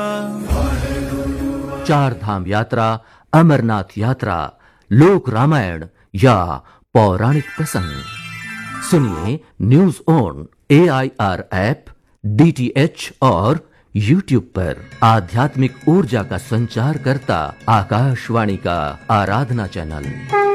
चार धाम यात्रा, अमरनाथ यात्रा, लोक रामायण या पौराणिक प्रसंग सुनिए news on AIR app, DTH और YouTube पर। आध्यात्मिक ऊर्जा का संचार करता आकाशवाणी का आराधना चैनल।